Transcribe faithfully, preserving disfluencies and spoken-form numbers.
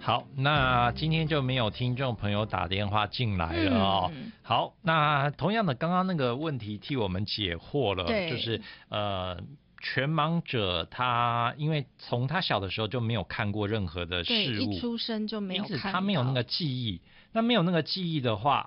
好，那今天就没有听众朋友打电话进来了哦。 嗯、 好，那同样的，刚刚那个问题替我们解惑了， 对， 就是呃。全盲者他因为从他小的时候就没有看过任何的事物， 对，一出生就没有看到， 因此他没有那个记忆。那没有那个记忆的话，